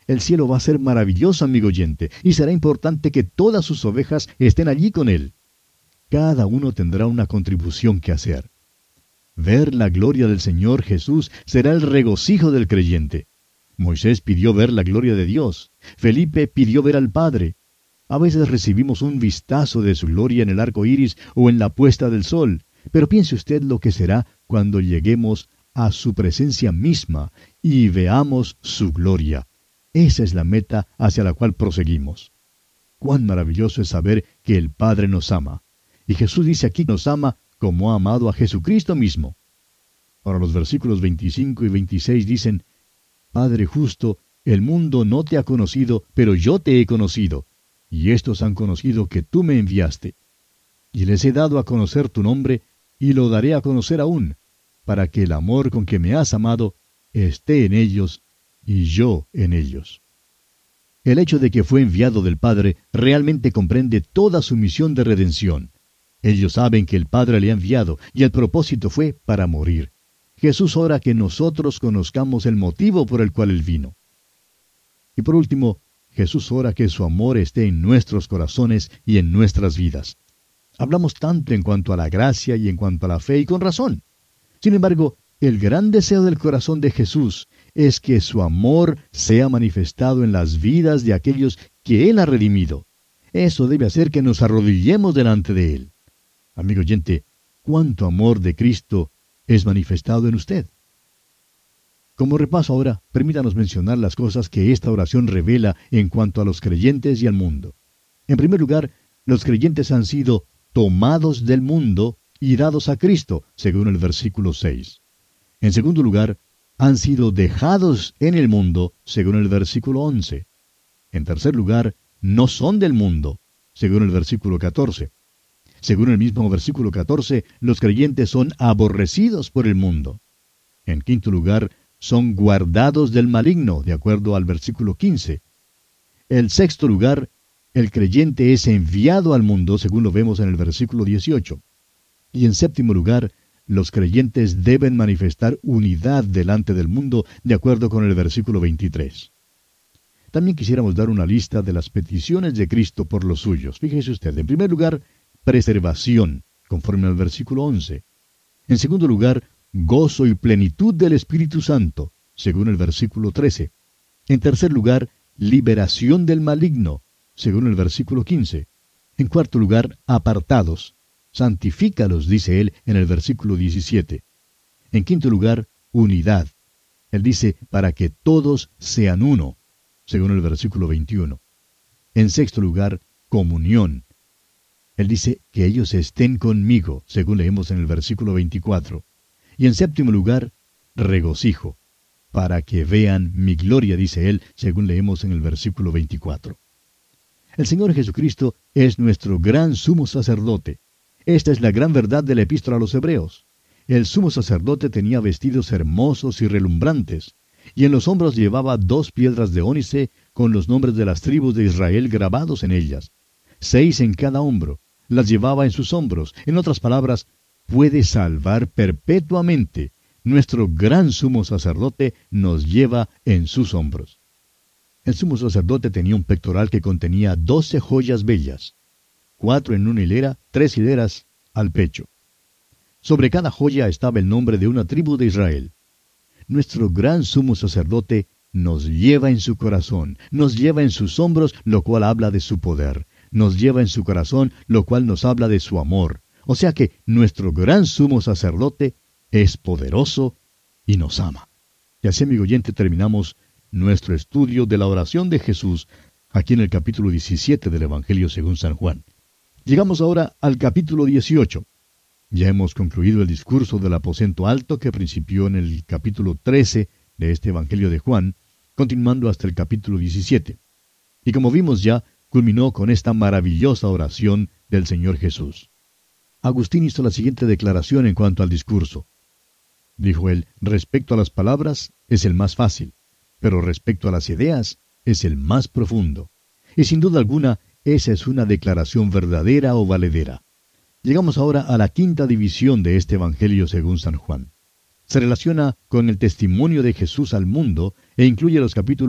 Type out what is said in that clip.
El cielo va a ser maravilloso, amigo oyente, y será importante que todas sus ovejas estén allí con Él. Cada uno tendrá una contribución que hacer. Ver la gloria del Señor Jesús será el regocijo del creyente. Moisés pidió ver la gloria de Dios. Felipe pidió ver al Padre. A veces recibimos un vistazo de su gloria en el arco iris o en la puesta del sol, pero piense usted lo que será cuando lleguemos a su presencia misma y veamos su gloria. Esa es la meta hacia la cual proseguimos. Cuán maravilloso es saber que el Padre nos ama. Y Jesús dice aquí que nos ama como ha amado a Jesucristo mismo. Ahora los versículos 25 y 26 dicen: Padre justo, el mundo no te ha conocido, pero yo te he conocido, y estos han conocido que tú me enviaste. Y les he dado a conocer tu nombre, y lo daré a conocer aún, para que el amor con que me has amado esté en ellos, y yo en ellos. El hecho de que fue enviado del Padre realmente comprende toda su misión de redención. Ellos saben que el Padre le ha enviado, y el propósito fue para morir. Jesús ora que nosotros conozcamos el motivo por el cual Él vino. Y por último, Jesús ora que su amor esté en nuestros corazones y en nuestras vidas. Hablamos tanto en cuanto a la gracia y en cuanto a la fe, y con razón. Sin embargo, el gran deseo del corazón de Jesús es que su amor sea manifestado en las vidas de aquellos que Él ha redimido. Eso debe hacer que nos arrodillemos delante de Él. Amigo oyente, ¿cuánto amor de Cristo es manifestado en usted? Como repaso ahora, permítanos mencionar las cosas que esta oración revela en cuanto a los creyentes y al mundo. En primer lugar, los creyentes han sido tomados del mundo y dados a Cristo, según el versículo 6. En segundo lugar, han sido dejados en el mundo, según el versículo 11. En tercer lugar, no son del mundo, según el versículo 14. Según el mismo versículo 14, los creyentes son aborrecidos por el mundo. En quinto lugar, son guardados del maligno, de acuerdo al versículo 15. En sexto lugar, el creyente es enviado al mundo, según lo vemos en el versículo 18. Y en séptimo lugar, los creyentes deben manifestar unidad delante del mundo, de acuerdo con el versículo 23. También quisiéramos dar una lista de las peticiones de Cristo por los suyos. Fíjese usted, en primer lugar, preservación, conforme al versículo 11. En segundo lugar, gozo y plenitud del Espíritu Santo, según el versículo 13. En tercer lugar, liberación del maligno, según el versículo 15. En cuarto lugar, apartados. Santifícalos, dice él en el versículo 17. En quinto lugar, unidad. Él dice, para que todos sean uno, según el versículo 21. En sexto lugar, comunión. Él dice que ellos estén conmigo, según leemos en el versículo 24. Y en séptimo lugar, regocijo, para que vean mi gloria, dice él, según leemos en el versículo 24. El Señor Jesucristo es nuestro gran sumo sacerdote. Esta es la gran verdad de la epístola a los Hebreos. El sumo sacerdote tenía vestidos hermosos y relumbrantes, y en los hombros llevaba 2 piedras de ónice con los nombres de las tribus de Israel grabados en ellas, 6 en cada hombro. Las llevaba en sus hombros. En otras palabras, puede salvar perpetuamente. Nuestro gran sumo sacerdote nos lleva en sus hombros. El sumo sacerdote tenía un pectoral que contenía 12 joyas bellas, 4 en una hilera, 3 hileras al pecho. Sobre cada joya estaba el nombre de una tribu de Israel. Nuestro gran sumo sacerdote nos lleva en su corazón, nos lleva en sus hombros, lo cual habla de su poder. Nos lleva en su corazón, lo cual nos habla de su amor. O sea que nuestro gran sumo sacerdote es poderoso y nos ama. Y así, amigo oyente, terminamos nuestro estudio de la oración de Jesús aquí en el capítulo 17 del Evangelio según San Juan. Llegamos ahora al capítulo 18. Ya hemos concluido el discurso del aposento alto que principió en el capítulo 13 de este Evangelio de Juan, continuando hasta el capítulo 17. Y como vimos ya, culminó con esta maravillosa oración del Señor Jesús. Agustín hizo la siguiente declaración en cuanto al discurso. Dijo él, respecto a las palabras es el más fácil, pero respecto a las ideas es el más profundo. Y sin duda alguna, esa es una declaración verdadera o valedera. Llegamos ahora a la quinta división de este Evangelio según San Juan. Se relaciona con el testimonio de Jesús al mundo e incluye los capítulos